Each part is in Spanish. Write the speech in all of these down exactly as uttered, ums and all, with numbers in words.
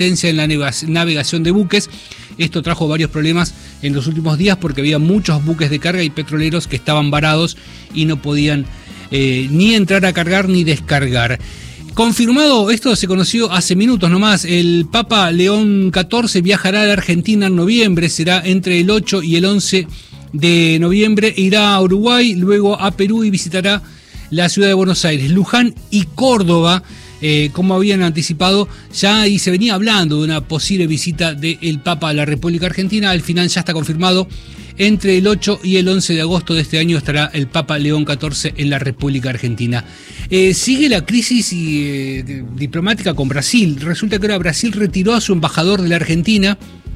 en la navegación de buques. Esto trajo varios problemas en los últimos días porque había muchos buques de carga y petroleros que estaban varados y no podían eh, ni entrar a cargar ni descargar. Confirmado, esto se conoció hace minutos nomás, el Papa León catorce viajará a la Argentina en noviembre, será entre el ocho y el once de noviembre, irá a Uruguay, luego a Perú y visitará la ciudad de Buenos Aires, Luján y Córdoba. Eh, como habían anticipado, ya y se venía hablando de una posible visita del Papa a la República Argentina. Al final ya está confirmado, entre el ocho y el once de agosto de este año estará el Papa León catorce en la República Argentina. Eh, sigue la crisis eh, diplomática con Brasil. Resulta que ahora Brasil retiró a su embajador de la Argentina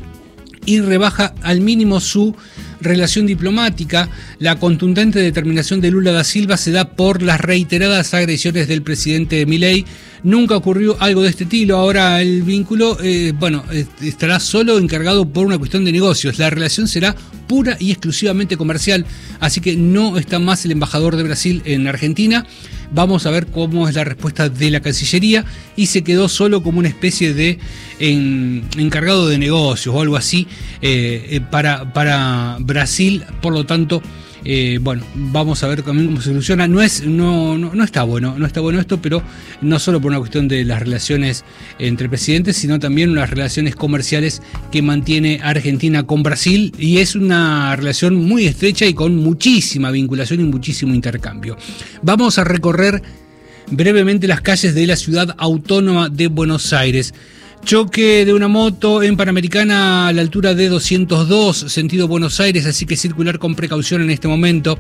y rebaja al mínimo su relación diplomática. La contundente determinación de Lula da Silva se da por las reiteradas agresiones del presidente Milei. Nunca ocurrió algo de este estilo. Ahora el vínculo, eh, bueno, estará solo encargado por una cuestión de negocios. La relación será pura y exclusivamente comercial, así que no está más el embajador de Brasil en Argentina. Vamos a ver cómo es la respuesta de la Cancillería, y se quedó solo como una especie de en, encargado de negocios o algo así eh, para, para Brasil. Por lo tanto, eh, bueno, vamos a ver también cómo se soluciona. No es, no, no, no está bueno, no está bueno esto, pero no solo por una cuestión de las relaciones entre presidentes, sino también unas relaciones comerciales que mantiene Argentina con Brasil, y es una relación muy estrecha y con muchísima vinculación y muchísimo intercambio. Vamos a recorrer brevemente las calles de la ciudad autónoma de Buenos Aires. Choque de una moto en Panamericana a la altura de doscientos dos, sentido Buenos Aires, así que circular con precaución en este momento,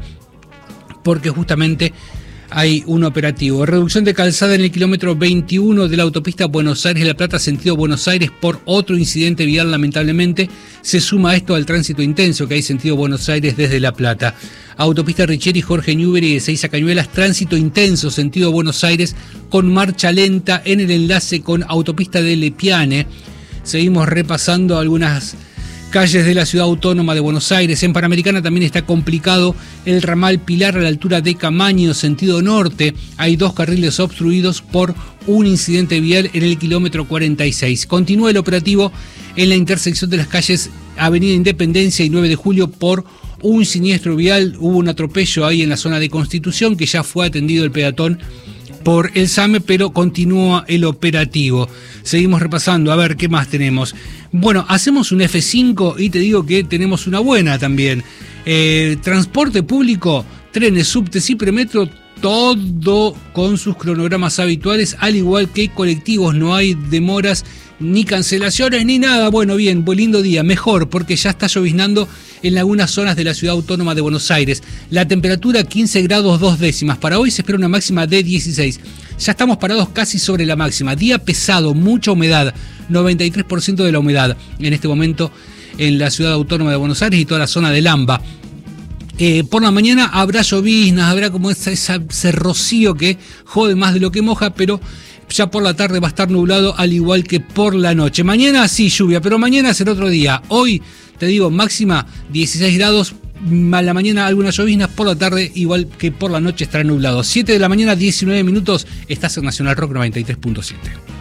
porque justamente hay un operativo. Reducción de calzada en el kilómetro veintiuno de la autopista Buenos Aires-La Plata, sentido Buenos Aires, por otro incidente vial, lamentablemente. Se suma esto al tránsito intenso que hay sentido Buenos Aires desde La Plata. Autopista Richieri, Jorge Newbery de Ezeiza Cañuelas, tránsito intenso, sentido Buenos Aires, con marcha lenta en el enlace con autopista de Lepiane. Seguimos repasando algunas calles de la ciudad autónoma de Buenos Aires. En Panamericana también está complicado el ramal Pilar a la altura de Camaño, sentido norte. Hay dos carriles obstruidos por un incidente vial en el kilómetro cuarenta y seis. Continúa el operativo en la intersección de las calles Avenida Independencia y nueve de julio por un siniestro vial. Hubo un atropello ahí en la zona de Constitución, que ya fue atendido el peatón por el SAME, pero continúa el operativo. Seguimos repasando, a ver qué más tenemos. Bueno, hacemos un F cinco y te digo que tenemos una buena también. Eh, transporte público, trenes, subtes y premetro, todo con sus cronogramas habituales, al igual que colectivos. No hay demoras ni cancelaciones ni nada. Bueno, bien, buen lindo día, mejor, porque ya está lloviznando en algunas zonas de la ciudad autónoma de Buenos Aires. La temperatura quince grados dos décimas. Para hoy se espera una máxima de dieciséis. Ya estamos parados casi sobre la máxima. Día pesado, mucha humedad, noventa y tres por ciento de la humedad en este momento en la ciudad autónoma de Buenos Aires y toda la zona del AMBA. Eh, por la mañana habrá lloviznas, habrá como esa, esa, ese rocío que jode más de lo que moja, pero ya por la tarde va a estar nublado, al igual que por la noche. Mañana sí lluvia, pero mañana será otro día. Hoy, te digo, máxima dieciséis grados, a la mañana algunas lloviznas, por la tarde, igual que por la noche, estará nublado. siete de la mañana, diecinueve minutos, estás en Nacional Rock noventa y tres punto siete.